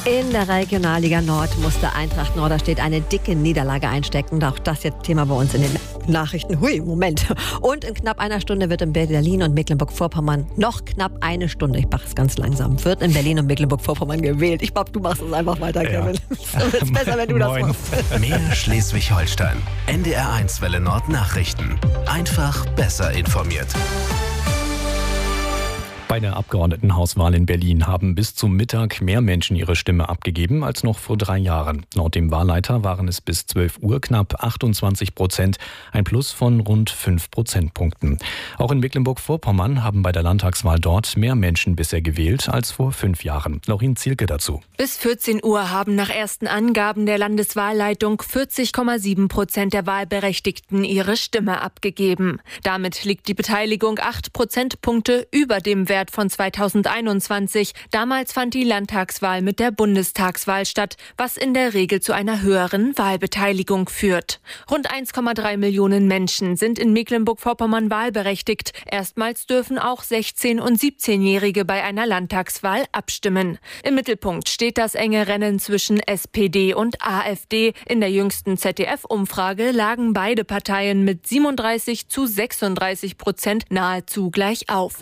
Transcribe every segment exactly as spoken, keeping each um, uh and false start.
In der Regionalliga Nord musste Eintracht Norderstedt eine dicke Niederlage einstecken. Auch das jetzt Thema bei uns in den Nachrichten. Hui, Moment. Und in knapp einer Stunde wird in Berlin und Mecklenburg-Vorpommern noch knapp eine Stunde, ich mache es ganz langsam, wird in Berlin und Mecklenburg-Vorpommern gewählt. Ich glaube, du machst es einfach weiter, Kevin. Ja. Es ist besser, wenn du das machst. Mehr Schleswig-Holstein. N D R eins Welle Nord Nachrichten. Einfach besser informiert. Bei der Abgeordnetenhauswahl in Berlin haben bis zum Mittag mehr Menschen ihre Stimme abgegeben als noch vor drei Jahren. Laut dem Wahlleiter waren es bis zwölf Uhr knapp achtundzwanzig Prozent, ein Plus von rund fünf Prozentpunkten. Auch in Mecklenburg-Vorpommern haben bei der Landtagswahl dort mehr Menschen bisher gewählt als vor fünf Jahren. Lorin Zielke dazu. Bis vierzehn Uhr haben nach ersten Angaben der Landeswahlleitung vierzig Komma sieben Prozent der Wahlberechtigten ihre Stimme abgegeben. Damit liegt die Beteiligung acht Prozentpunkte über dem Wert von zweitausendeinundzwanzig. Damals fand die Landtagswahl mit der Bundestagswahl statt, was in der Regel zu einer höheren Wahlbeteiligung führt. Rund eins Komma drei Millionen Menschen sind in Mecklenburg-Vorpommern wahlberechtigt. Erstmals dürfen auch sechzehn- und siebzehnjährige bei einer Landtagswahl abstimmen. Im Mittelpunkt steht das enge Rennen zwischen S P D und AfD. In der jüngsten Z D F-Umfrage lagen beide Parteien mit siebenunddreißig zu sechsunddreißig Prozent nahezu gleich auf.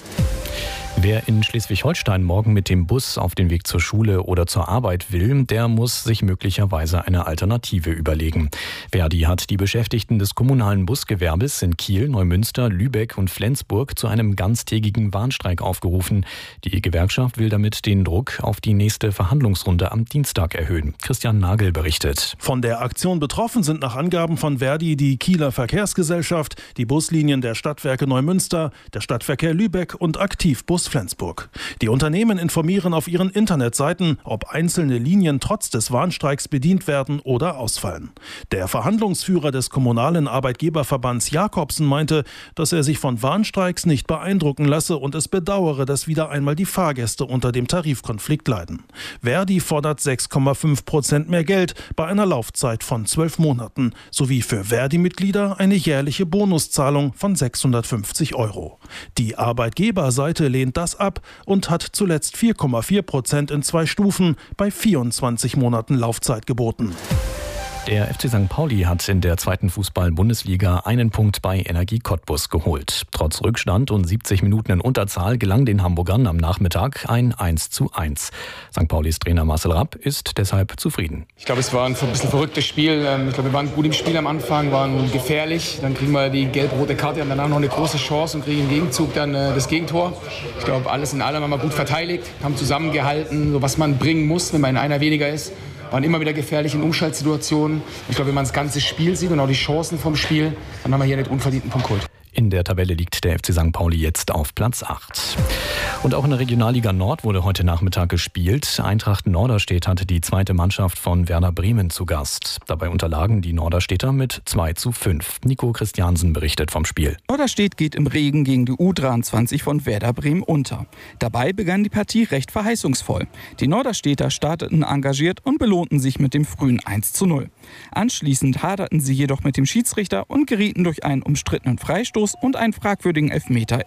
Wer in Schleswig-Holstein morgen mit dem Bus auf den Weg zur Schule oder zur Arbeit will, der muss sich möglicherweise eine Alternative überlegen. Verdi hat die Beschäftigten des kommunalen Busgewerbes in Kiel, Neumünster, Lübeck und Flensburg zu einem ganztägigen Warnstreik aufgerufen. Die Gewerkschaft will damit den Druck auf die nächste Verhandlungsrunde am Dienstag erhöhen. Christian Nagel berichtet. Von der Aktion betroffen sind nach Angaben von Verdi die Kieler Verkehrsgesellschaft, die Buslinien der Stadtwerke Neumünster, der Stadtverkehr Lübeck und Aktivbus Flensburg. Die Unternehmen informieren auf ihren Internetseiten, ob einzelne Linien trotz des Warnstreiks bedient werden oder ausfallen. Der Verhandlungsführer des kommunalen Arbeitgeberverbands Jakobsen meinte, dass er sich von Warnstreiks nicht beeindrucken lasse und es bedauere, dass wieder einmal die Fahrgäste unter dem Tarifkonflikt leiden. Verdi fordert sechs Komma fünf Prozent mehr Geld bei einer Laufzeit von zwölf Monaten sowie für Verdi-Mitglieder eine jährliche Bonuszahlung von sechshundertfünfzig Euro. Die Arbeitgeberseite lehnt das ab und hat zuletzt vier Komma vier Prozent in zwei Stufen bei vierundzwanzig Monaten Laufzeit geboten. Der F C Sankt Pauli hat in der zweiten Fußball-Bundesliga einen Punkt bei Energie Cottbus geholt. Trotz Rückstand und siebzig Minuten in Unterzahl gelang den Hamburgern am Nachmittag ein eins zu eins. Sankt Paulis Trainer Marcel Rapp ist deshalb zufrieden. Ich glaube, es war ein bisschen verrücktes Spiel. Ich glaube, wir waren gut im Spiel am Anfang, waren gefährlich. Dann kriegen wir die gelb-rote Karte und danach noch eine große Chance und kriegen im Gegenzug dann das Gegentor. Ich glaube, alles in allem haben wir gut verteidigt, haben zusammengehalten, so was man bringen muss, wenn man in einer weniger ist. Waren immer wieder gefährlich in Umschaltsituationen. Ich glaube, wenn man das ganze Spiel sieht und auch die Chancen vom Spiel, dann haben wir hier einen unverdienten Punkt geholt. In der Tabelle liegt der F C Sankt Pauli jetzt auf Platz acht. Und auch in der Regionalliga Nord wurde heute Nachmittag gespielt. Eintracht Norderstedt hatte die zweite Mannschaft von Werder Bremen zu Gast. Dabei unterlagen die Norderstedter mit zwei zu fünf. Nico Christiansen berichtet vom Spiel. Norderstedt geht im Regen gegen die U dreiundzwanzig von Werder Bremen unter. Dabei begann die Partie recht verheißungsvoll. Die Norderstedter starteten engagiert und belohnten sich mit dem frühen eins zu null. Anschließend haderten sie jedoch mit dem Schiedsrichter und gerieten durch einen umstrittenen Freistoß und einen fragwürdigen Elfmeter